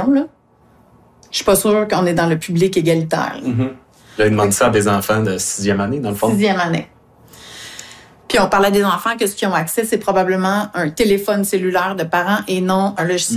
là. Je suis pas sûre qu'on est dans le public égalitaire. Là, ils demandent ça à des enfants de 6e année, dans le fond. 6e année. Puis on parlait des enfants que ce qu'ils ont accès, c'est probablement un téléphone cellulaire de parents et non un logiciel